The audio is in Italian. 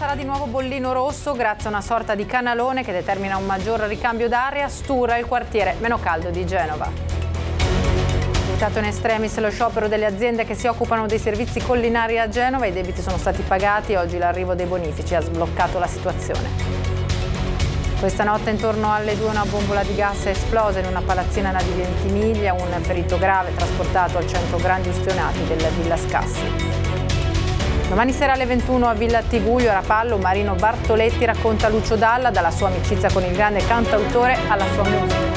sarà di nuovo bollino rosso grazie a una sorta di canalone che determina un maggior ricambio d'aria. Stura il quartiere meno caldo di Genova. Vietato in extremis lo sciopero delle aziende che si occupano dei servizi collinari a Genova. I debiti sono stati pagati e oggi l'arrivo dei bonifici ha sbloccato la situazione. Questa notte intorno alle 2 una bombola di gas è esplosa in una palazzina di Ventimiglia, un ferito grave trasportato al centro grandi ustionati della Villa Scassi. Domani sera alle 21 a Villa Tiguglio, a Rapallo, Marino Bartoletti racconta Lucio Dalla, dalla sua amicizia con il grande cantautore alla sua musica.